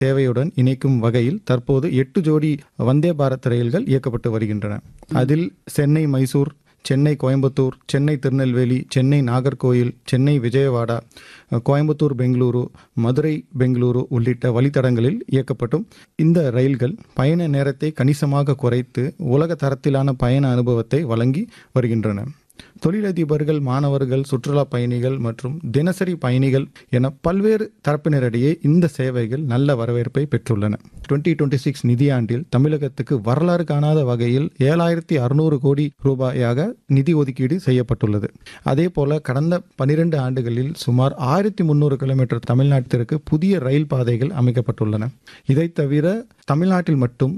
சேவையுடன் இணைக்கும் வகையில் தற்போது 8 ஜோடி வந்தே பாரத் ரயில்கள் இயக்கப்பட்டு வருகின்றன. அதில் சென்னை மைசூர், சென்னை கோயம்புத்தூர், சென்னை திருநெல்வேலி, சென்னை நாகர்கோயில், சென்னை விஜயவாடா, கோயம்புத்தூர் பெங்களூரு, மதுரை பெங்களூரு உள்ளிட்ட வழித்தடங்களில் இயக்கப்பட்டும் இந்த ரயில்கள் பயண நேரத்தை கணிசமாக குறைத்து உலக தரத்திலான பயண அனுபவத்தை வழங்கி வருகின்றன. தொழிலதிபர்கள், மாணவர்கள், சுற்றுலா பயணிகள் மற்றும் தினசரி பயணிகள் என பல்வேறு தரப்பினரிடையே இந்த சேவைகள் நல்ல வரவேற்பை பெற்றுள்ளன. 2026 நிதியாண்டில் தமிழகத்துக்கு வரலாறு காணாத வகையில் 7600 கோடி ரூபாயாக நிதி ஒதுக்கீடு செய்யப்பட்டுள்ளது. அதேபோல கடந்த 12 ஆண்டுகளில் சுமார் 1300 கிலோமீட்டர் தமிழ்நாட்டிற்கு புதிய ரயில் பாதைகள் அமைக்கப்பட்டுள்ளன. இதை தவிர தமிழ்நாட்டில் மட்டும்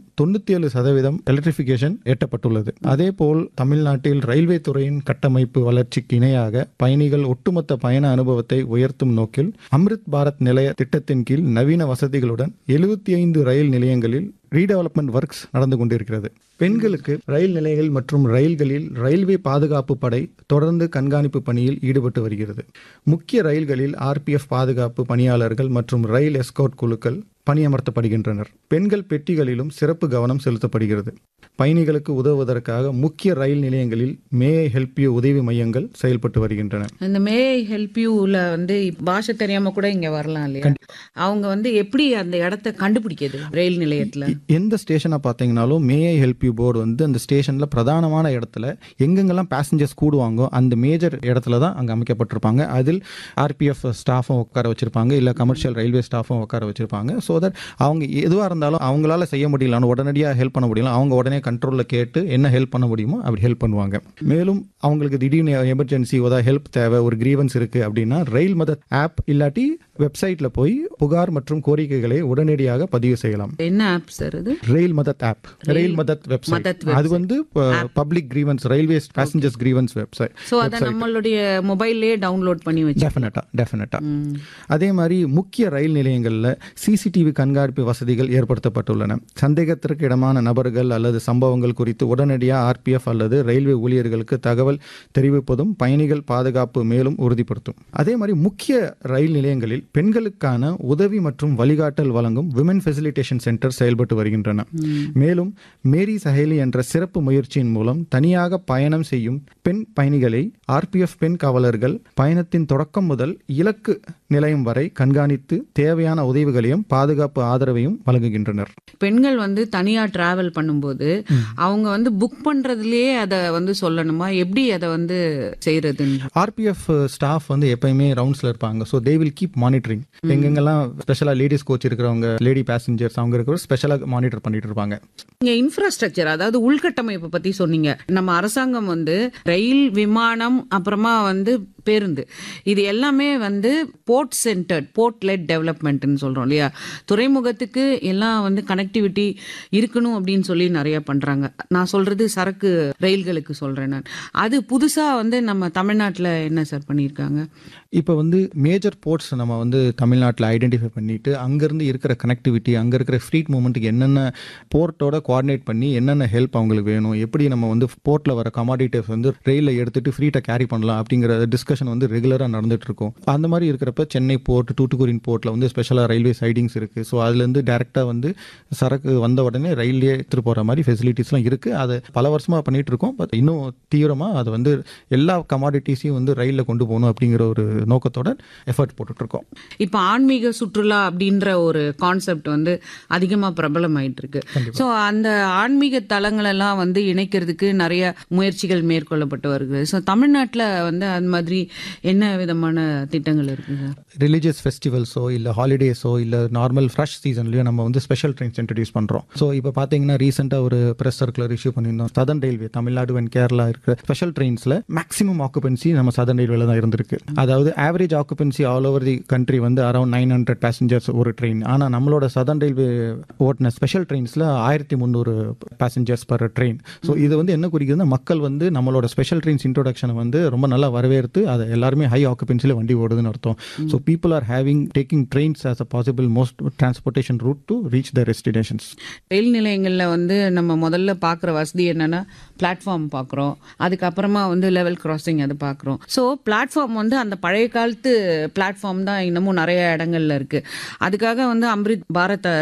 97% எலக்ட்ரிஃபிகேஷன் எட்டப்பட்டுள்ளது. அதேபோல் தமிழ்நாட்டில் ரயில்வே துறையின் கட்டமைப்பு வளர்ச்சிக்கு இணையாக பயணிகள் ஒட்டுமொத்த பயண அனுபவத்தை உயர்த்தும் நோக்கில் அம்ரித் பாரத் நிலைய திட்டத்தின் கீழ் நவீன வசதிகளுடன் 75 ரயில் நிலையங்களில் ரீடெவலப்மெண்ட் ஒர்க்ஸ் நடந்து கொண்டிருக்கிறது. பெண்களுக்கு ரயில் நிலையங்கள் மற்றும் ரயில்களில் ரயில்வே பாதுகாப்பு படை தொடர்ந்து கண்காணிப்பு பணியில் ஈடுபட்டு வருகிறது. முக்கிய ரயில்களில் RPF பாதுகாப்பு பணியாளர்கள் மற்றும் ரயில் எஸ்கார்ட் குழுக்கள் பணியமர்த்தப்படுகின்றனர். பெண்கள் பெட்டிகளிலும் சிறப்பு கவனம் செலுத்தப்படுகிறது. பயணிகளுக்கு உதவுவதற்காக முக்கிய ரயில் நிலையங்களில் மே ஐ ஹெல்ப் யூ உதவி மையங்கள் செயல்பட்டு வருகின்றன. இந்த மே ஐ ஹெல்ப் யூல பாஷை தெரியாம கூட இங்க வரலாம் இல்லையா? அவங்க எப்படி அந்த இடத்த கண்டுபிடிக்கிறது ரயில் நிலையத்துல? எந்த ஸ்டேஷனை பார்த்தீங்கன்னாலும் மே ஐ ஹெல்ப் யூ போர்டு அந்த ஸ்டேஷன்ல பிரதானமான இடத்துல எங்கெங்கெல்லாம் பேசஞ்சர்ஸ் கூடுவாங்கோ அந்த மேஜர் இடத்துல தான் அங்கே அமைக்கப்பட்டிருப்பாங்க. அதில் RPF ஸ்டாஃபும் உட்கார வச்சிருப்பாங்க, இல்லை கமர்ஷியல் ரயில்வே ஸ்டாஃபும் உட்கார வச்சிருப்பாங்க. ஸோ தட் அவங்க எதுவாக இருந்தாலும் அவங்களால செய்ய முடியல, உடனடியாக ஹெல்ப் பண்ண முடியல, அவங்க உடனே கண்ட்ரோலில் கேட்டு என்ன ஹெல்ப் பண்ண முடியுமோ அப்படி ஹெல்ப் பண்ணுவாங்க. மேலும் அவங்களுக்கு திடீர்னு எமர்ஜென்சி ஏதாவது ஹெல்ப் தேவை, ஒரு கிரீவன்ஸ் இருக்கு அப்படின்னா ரயில் மதத் ஆப் இல்லாட்டி வெப்சைட்ல போய் புகார் மற்றும் கோரிக்கைகளை உடனடியாக பதிவு செய்யலாம். என்ன ஆப் சார் அது? ரயில் மதத் ஆப், ரயில் மதத் வெப்சைட். அது public grievance, railway passengers grievance website. So அத நம்மளுடைய மொபைல்லே டவுன்லோட் பண்ணி வச்சு டெஃபினட்டா. அதே மாதிரி முக்கிய ரயில் நிலையங்களில் CCTV கண்காணிப்பு வசதிகள் ஏற்படுத்தப்பட்டுள்ளன. சந்தேகத்திற்கு இடமான நபர்கள் அல்லது சம்பவங்கள் குறித்து உடனடியாக RPF அல்லது ரயில்வே ஊழியர்களுக்கு தகவல் தெரிவிப்பதும் பயணிகள் பாதுகாப்பு மேலும் உறுதிப்படுத்தும். அதே மாதிரி முக்கிய ரயில் நிலையங்களில் பெண்களுக்கான உதவி மற்றும் வழிகாட்டல் வழங்கும் விமன் ஃபெசிலிட்டேஷன் சென்டர் செயல்பட்டு வருகின்றன. மேலும் மேரி சஹேலி என்ற சிறப்பு முயற்சியின் மூலம் தனியாக பயணம் செய்யும் பெண் பயணிகளை RPF பெண் காவலர்கள் பயணத்தின் தொடக்கம் முதல் இலக்கு நிலையம் வரை கண்காணித்து தேவையான உதவிகளையும் பாதுகாப்பு ஆதரவையும் வழங்குகின்றனர். பெண்கள் தனியா டிராவல் பண்ணும்போது அவங்க புக் பண்றதுலயே அதை சொல்லணுமா? எப்படி அதை செய்யறது? RPF ஸ்டாஃப் எப்பயுமே ரவுண்ட்ஸ்ல இருப்பாங்க. So they will keep monitoring. எங்கெங்கெல்லாம் ஸ்பெஷலா லேடிஸ் கோச் இருக்கிறவங்க, லேடி பேசஞ்சர்ஸ் அவங்க இருக்கிற ஸ்பெஷலா மானிட்டர் பண்ணிட்டு இருப்பாங்க. இங்க இன்ஃப்ராஸ்ட்ரக்சர், அதாவது உள்கட்டமைப்பு பத்தி சொன்னீங்க. நம்ம அரசாங்கம் ரயில், விமானம், அப்புறமா பேருந்து, இது எல்லாமே போர்ட் சென்டர்ட், போர்ட் லெட் டெவலப்மெண்ட்னு சொல்றோம் இல்லையா? துறைமுகத்துக்கு எல்லாம் கனெக்டிவிட்டி இருக்கணும் அப்படின்னு சொல்லி நிறைய பண்றாங்க. நான் சொல்றது சரக்கு ரயில்களுக்கு சொல்றேன் நான். அது புதுசா நம்ம தமிழ்நாட்டில் என்ன சார் பண்ணியிருக்காங்க? இப்போ மேஜர் போர்ட்ஸ் நம்ம தமிழ்நாட்டில் ஐடென்டிஃபை பண்ணிட்டு அங்கேருந்து இருக்கிற கனெக்டிவிட்டி, அங்கே இருக்கிற ஃப்ரீட் மூவ்மெண்ட்டுக்கு என்னென்ன போர்ட்டோட கோஆர்டினேட் பண்ணி என்னென்ன ஹெல்ப் அவங்களுக்கு வேணும், எப்படி நம்ம போர்ட்டில் வர கமாடிட்டிவ்ஸ் ரயிலில் எடுத்துட்டு ஃப்ரீட்டை கேரி பண்ணலாம் அப்படிங்கிற டிஸ்கஷன் ரெகுலராக நடந்துட்டு இருக்கும். அந்த மாதிரி இருக்கிறப்ப சென்னை போர்ட், தூத்துக்குடி போர்ட்டில் ஸ்பெஷலாக ரயில்வே சைடிங்ஸ் இருக்குது. ஸோ அதுலேருந்து டேரெக்டாக சரக்கு வந்த உடனே ரயிலே எடுத்துகிட்டு போகிற மாதிரி ஃபெசிலிட்டிஸ்லாம் இருக்குது. அதை பல வருஷமாக பண்ணிகிட்டு இருக்கோம். பட் இன்னும் தீவிரமாக அதை எல்லா கமாடிட்டிஸையும் ரயிலில் கொண்டு போகணும் அப்படிங்கிற ஒரு நோக்கத்தோட எஃபர்ட் போட்டுட்ருக்கோம். இப்போ ஆன்மீக சுற்றுலா அப்படின்ற ஒரு கான்செப்ட் அதிகமாக பிரபலம் ஆயிட்டு இருக்கு. ஸோ அந்த ஆன்மீக தலங்களெல்லாம் இணைக்கிறதுக்கு நிறைய முயற்சிகள் மேற்கொள்ளப்பட்டு வருகிறது. ஸோ தமிழ்நாட்டில் அந்த மாதிரி என்ன விதமான திட்டங்கள் இருக்குது? ரிலீஜியஸ் ஃபெஸ்டிவல்ஸோ இல்லை ஹாலிடேஸோ இல்லை நார்மல் ஃப்ரெஷ் சீசன்லையோ நம்ம ஸ்பெஷல் ட்ரெயின்ஸ் இன்ட்ரடியூஸ் பண்ணுறோம். ஸோ இப்போ பார்த்தீங்கன்னா ரீசெண்டாக ஒரு ப்ரெஸ் சர்க்குலர் இஷ்யூ பண்ணியிருந்தோம். Southern railway, Tamil Nadu and Kerala இருக்கிற ஸ்பெஷல் ட்ரெயின்ஸில் மேக்ஸிமம் ஆக்குபென்சி நம்ம சதர்ன் ரயில்வேல தான் இருந்திருக்கு. அதாவது average occupancy all over the country around 900 passengers ஒரு ட்ரெயின். ஆனால் நம்மளோட southern railway ஓட்டின special ட்ரெயின்ஸில் 1300 passengers per train. So இது என்ன குறிக்குதுன்னா மக்கள் நம்மளோட ஸ்பெஷல் ட்ரெயின்ஸ் இன்ட்ரோடக்ஷனை ரொம்ப நல்லா வரவேற்று அது எல்லாருமே ஹை ஆக்குபென்சியில் வண்டி ஓடுதுன்னு அர்த்தம். So people are taking trains as a possible most transportation root to reach the destinations. ரயில் நிலையங்களில் வந்து நம்ம முதல்ல பார்க்குற வசதி என்னன்னா பிளாட்ஃபார்ம் பார்க்குறோம், அதுக்கப்புறமா வந்து லெவல் கிராசிங் அது பார்க்குறோம். ஸோ பிளாட்ஃபார்ம் வந்து அந்த பழைய காலத்து பிளாட்ஃபார்ம் தான் இன்னமும் நிறைய இடங்கள்ல இருக்கு. அதுக்காக வந்து அம்ரித் பாரத்